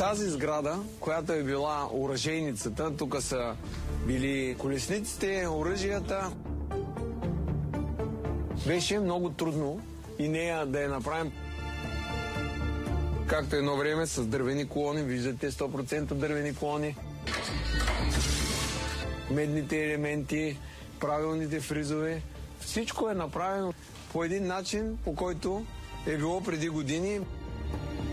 Тази сграда, която е била оръжейницата, тук са били колесниците, оръжията, беше много трудно и нея да я направим. Както едно време с дървени колони, виждате 100% дървени колони. Медните елементи, правилните фризове. Всичко е направено по един начин, по който е било преди години.